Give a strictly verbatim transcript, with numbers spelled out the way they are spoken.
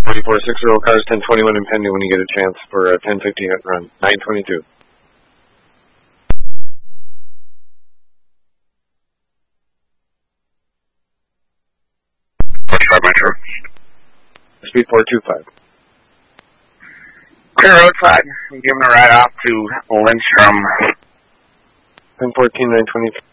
forty-four six zero cars, ten twenty-one and pending when you get a chance for a ten fifty hit run. nine twenty-two. forty-five Metro. Speed four two five. Clear roadside. I'm giving a ride off to Lindstrom. ten fourteen, nine twenty-three.